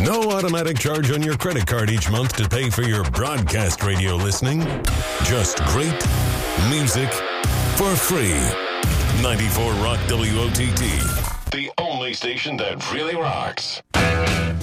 No automatic charge on your credit card each month to pay for your broadcast radio listening. Just great music for free. 94 Rock WOTT. The only station that really rocks.